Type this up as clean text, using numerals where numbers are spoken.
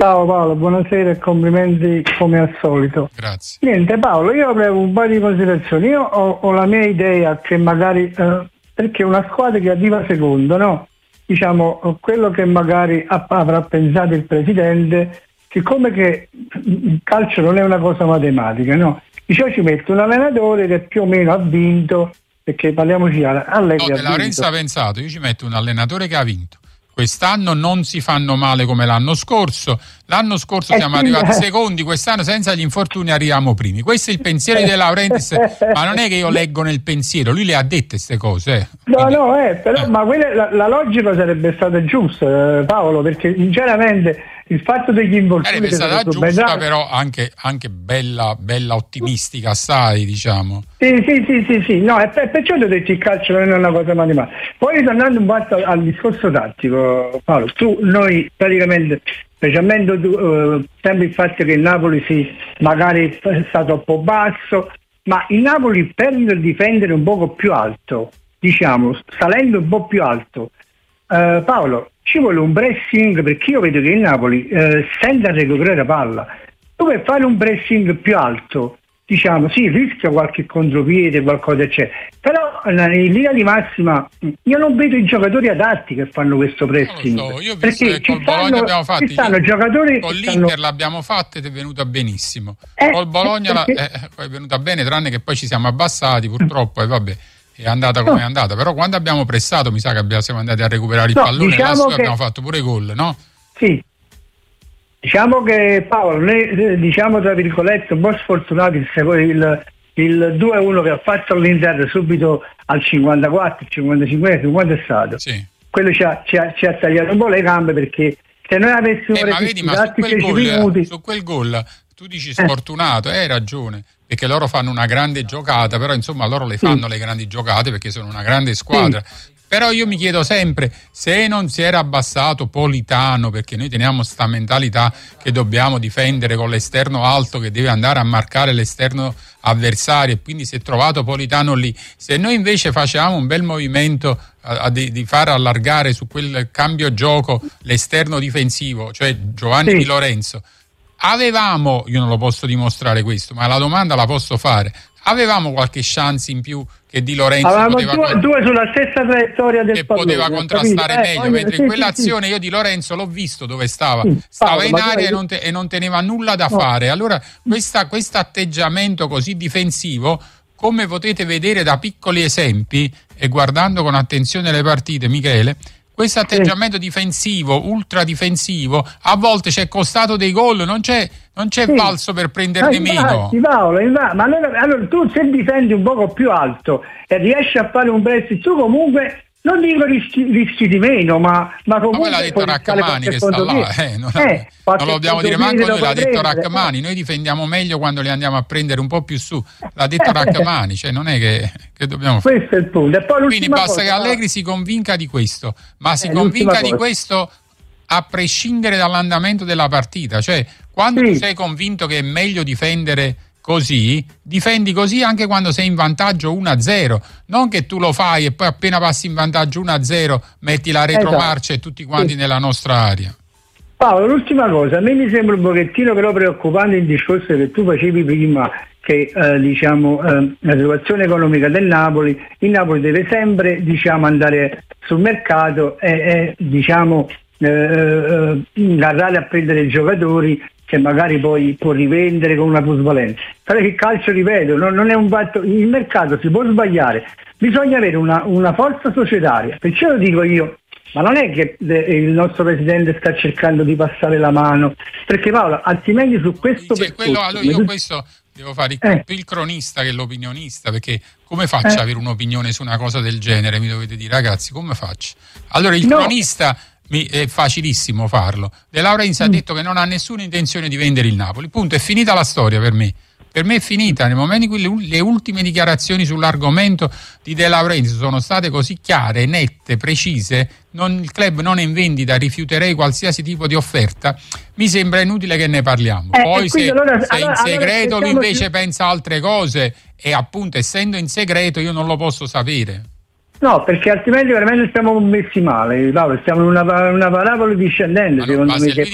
Ciao Paolo, buonasera e complimenti come al solito. Grazie. Niente Paolo, io avevo un paio di considerazioni. Io ho la mia idea che magari, perché una squadra che arriva secondo, no? Diciamo, quello che magari avrà pensato il presidente, siccome che il calcio non è una cosa matematica, no? Diciamo ci mette un allenatore che più o meno ha vinto, perché parliamoci Allegri De Laurentiis ha pensato, io ci metto un allenatore che ha vinto. Quest'anno non si fanno male come l'anno scorso siamo arrivati secondi, quest'anno senza gli infortuni arriviamo primi. Questo è il pensiero di De Laurentiis, ma non è che io leggo nel pensiero, lui le ha dette queste cose. Però ma quella, la logica sarebbe stata giusta, Paolo, perché sinceramente il fatto degli infortuni è stata giusta, però anche bella ottimistica, assai, diciamo. Sì, no, e perciò ti ho detto il calcio non è una cosa matematica. Poi ritornando un po' al discorso tattico, Paolo, noi praticamente, specialmente tu, sempre il fatto che il Napoli magari è stato un po' basso, ma il Napoli per difendere un poco più alto, diciamo, salendo un po' più alto, Paolo, ci vuole un pressing, perché io vedo che il Napoli senza recuperare palla, tu per fare un pressing più alto, diciamo, sì, rischia qualche contropiede, qualcosa eccetera, però in linea di massima io non vedo i giocatori adatti che fanno questo pressing. Non lo so, io ho visto che col Bologna abbiamo fatto, giocatori con l'Inter l'abbiamo fatta ed è venuta benissimo, col Bologna è venuta bene, tranne che poi ci siamo abbassati purtroppo e vabbè, è andata come è andata, però quando abbiamo pressato mi sa che siamo andati a recuperare il pallone, diciamo e abbiamo fatto pure gol, no? Sì. Diciamo che Paolo, noi diciamo tra virgolette un po' sfortunati il 2-1 che ha fatto l'Inter subito al 54, 55, quanto è stato? Sì. Quello ci ha tagliato un po' le gambe, perché se noi avessimo su quel gol tu dici sfortunato, hai ragione, perché loro fanno una grande giocata, però insomma loro le fanno le grandi giocate perché sono una grande squadra. Sì. Però io mi chiedo sempre se non si era abbassato Politano, perché noi teniamo sta mentalità che dobbiamo difendere con l'esterno alto che deve andare a marcare l'esterno avversario, e quindi si è trovato Politano lì. Se noi invece facevamo un bel movimento di far allargare su quel cambio gioco l'esterno difensivo, cioè Giovanni Di Lorenzo, avevamo, io non lo posso dimostrare questo, ma la domanda la posso fare, avevamo qualche chance in più che Di Lorenzo poteva due sulla stessa traiettoria del che pallone, poteva contrastare meglio, mentre in quell'azione io Di Lorenzo l'ho visto dove stava in aria e non teneva nulla da fare. Allora questo atteggiamento così difensivo, come potete vedere da piccoli esempi e guardando con attenzione le partite, Michele, questo atteggiamento difensivo, ultra difensivo, a volte ci è costato dei gol, non c'è valso per prenderne meno. Paolo, ma allora tu se difendi un poco più alto e riesci a fare un pressing, tu comunque non dico rischi di meno, ma comunque. Ma l'ha detto Rachmani che sta là, non lo dobbiamo dire manco noi, l'ha detto Rachmani, noi difendiamo meglio quando li andiamo a prendere un po' più su, l'ha detto Rachmani, cioè non è che dobbiamo fare. Questo è il punto. Quindi basta che Allegri si convinca di questo, ma si convinca di questo a prescindere dall'andamento della partita, cioè quando tu sei convinto che è meglio difendere così, difendi così anche quando sei in vantaggio 1-0, non che tu lo fai e poi appena passi in vantaggio 1-0 metti la retromarcia e tutti quanti nella nostra area. Paolo, l'ultima cosa, a me mi sembra un pochettino però preoccupante il discorso che tu facevi prima, che la situazione economica del Napoli, il Napoli deve sempre andare sul mercato e andare a prendere giocatori che magari poi può rivendere con una plusvalenza. Però il calcio, ripeto, non è un fatto, il mercato si può sbagliare, bisogna avere una forza societaria, perciò lo dico io, ma non è che il nostro presidente sta cercando di passare la mano, perché Paolo, altrimenti su questo allora io questo devo fare il cronista che l'opinionista, perché come faccio ad avere un'opinione su una cosa del genere? Mi dovete dire, ragazzi, come faccio? Allora il cronista è facilissimo farlo. De Laurentiis ha detto che non ha nessuna intenzione di vendere il Napoli, punto, è finita la storia per me. Per me è finita. Nel momento in cui le ultime dichiarazioni sull'argomento di De Laurentiis sono state così chiare, nette, precise, il club non è in vendita, rifiuterei qualsiasi tipo di offerta, mi sembra inutile che ne parliamo. Poi se in segreto lui invece pensa altre cose, e appunto essendo in segreto io non lo posso sapere. No, perché altrimenti veramente stiamo messi male, Paolo, stiamo in una parabola discendente, secondo me. Se lui